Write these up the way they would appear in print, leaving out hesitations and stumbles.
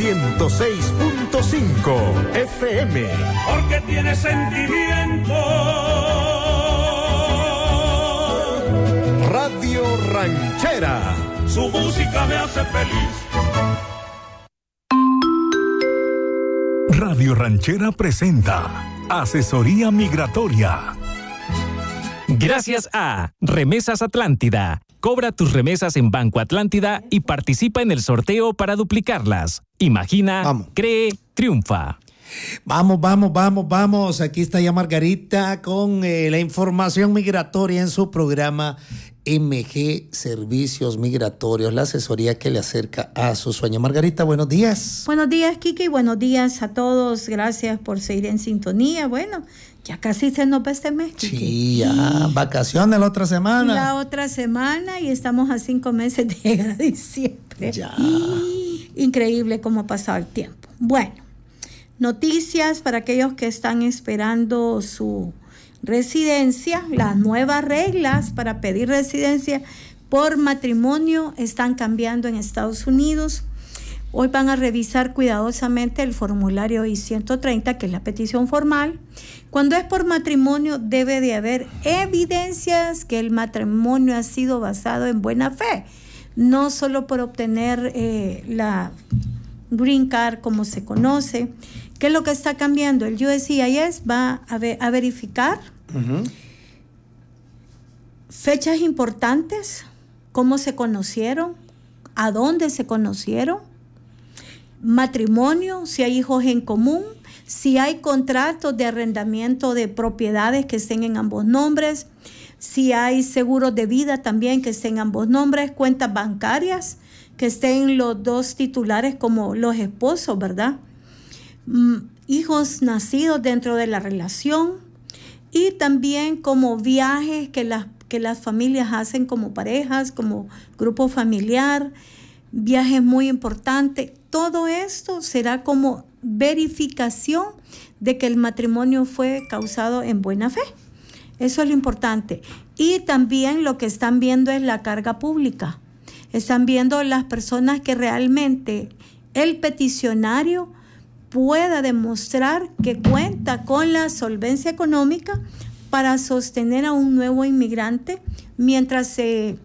106.5 FM. Porque tiene sentimiento. Radio Ranchera. Su música me hace feliz. Radio Ranchera presenta Asesoría Migratoria. Gracias a Remesas Atlántida. Cobra tus remesas en Banco Atlántida y participa en el sorteo para duplicarlas. Imagina, cree, triunfa. Vamos. Aquí está ya Margarita con la información migratoria en su programa MG Servicios Migratorios, la asesoría que le acerca a su sueño. Margarita, buenos días. Buenos días, Kiki, buenos días a todos. Gracias por seguir en sintonía. Bueno, ya casi se nos va este mes, Kiki. Sí, ya, vacaciones la otra semana. La otra semana y estamos a 5 meses de llegar a diciembre. Ya. Increíble cómo ha pasado el tiempo. Bueno, noticias para aquellos que están esperando su residencia. Las nuevas reglas para pedir residencia por matrimonio están cambiando en Estados Unidos. Hoy van a revisar cuidadosamente el formulario I-130, que es la petición formal. Cuando es por matrimonio, debe de haber evidencias que el matrimonio ha sido basado en buena fe, no solo por obtener la Green Card, como se conoce. ¿Qué es lo que está cambiando? El USCIS va a verificar fechas importantes, cómo se conocieron, a dónde se conocieron, matrimonio, si hay hijos en común, si hay contratos de arrendamiento de propiedades que estén en ambos nombres, si hay seguros de vida también que estén en ambos nombres, cuentas bancarias que estén los dos titulares como los esposos, ¿verdad? Hijos nacidos dentro de la relación y también como viajes que las familias hacen como parejas, como grupo familiar, viajes muy importantes. Todo esto será como verificación de que el matrimonio fue causado en buena fe. Eso es lo importante. Y también lo que están viendo es la carga pública. Están viendo las personas que realmente el peticionario pueda demostrar que cuenta con la solvencia económica para sostener a un nuevo inmigrante mientras se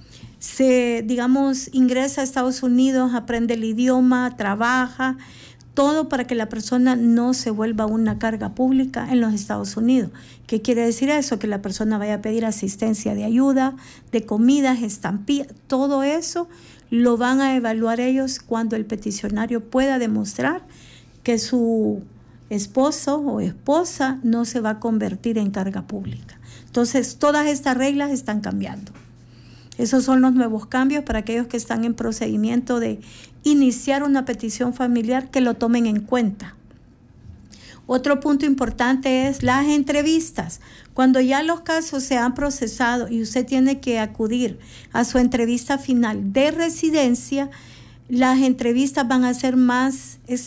ingresa a Estados Unidos, aprende el idioma, trabaja, todo para que la persona no se vuelva una carga pública en los Estados Unidos. ¿Qué quiere decir eso? Que la persona vaya a pedir asistencia de ayuda, de comidas, estampillas, todo eso lo van a evaluar ellos cuando el peticionario pueda demostrar que su esposo o esposa no se va a convertir en carga pública. Entonces, todas estas reglas están cambiando. Esos son los nuevos cambios para aquellos que están en procedimiento de iniciar una petición familiar, que lo tomen en cuenta. Otro punto importante es las entrevistas. Cuando ya los casos se han procesado y usted tiene que acudir a su entrevista final de residencia, las entrevistas van a ser más